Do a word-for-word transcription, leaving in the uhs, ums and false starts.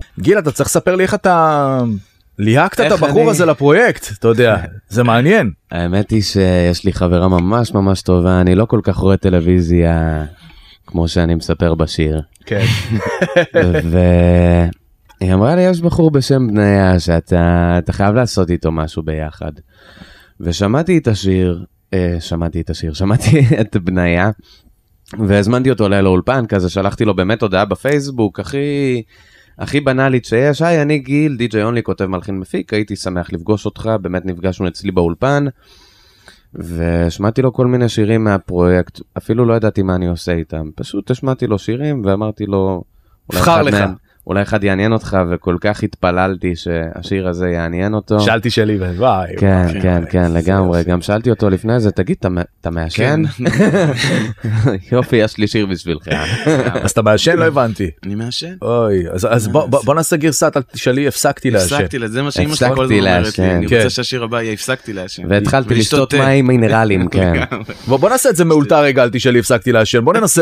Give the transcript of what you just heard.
גיל, אתה צריך לספר לי איך אתה ליהקת את הבחור הזה לפרויקט, אתה יודע, זה מעניין. האמת היא שיש לי חברה ממש ממש טובה, אני לא כל כך רואה טלוויזיה כמו שאני מספר בשיר. כן. והיא אמרה לי, יש בחור בשם בניה, שאתה חייב לעשות איתו משהו ביחד. ושמעתי את השיר, שמעתי את השיר, שמעתי את בניה, והזמנתי אותו אליי לאולפן, כזה שלחתי לו באמת הודעה בפייסבוק, הכי, הכי בנאלית שיש, היי, אני גיל, די-ג'יי אונלי, כותב מלחין מפיק, הייתי שמח לפגוש אותך, באמת נפגשנו אצלי באולפן, ושמעתי לו כל מיני שירים מהפרויקט, אפילו לא ידעתי מה אני עושה איתם, פשוט השמעתי לו שירים, ואמרתי לו, בחר לך. מהם, אולי אחד יעניין אותך, וכל כך התפללתי שהשיר הזה יעניין אותו. שאלתי שלי, וואי. כן, כן, כן, לגמרי. גם שאלתי אותו לפני זה, תגיד, אתה מעשן? יופי, יש לי שיר בשבילך. אז אתה מעשן? לא הבנתי. אני מעשן. אוי, אז בוא נעשה גרסת על שלי, הפסקתי לעשן. הפסקתי, זה מה שאמא שלי כל הזמן אומרת לי. אני רוצה שהשיר הבא יהיה, הפסקתי לעשן. והתחלתי לשתות מים מינרלים, כן. בוא נעשה את זה מאולתר רגע, על שלי, הפסקתי לעשן. בוא ננסה.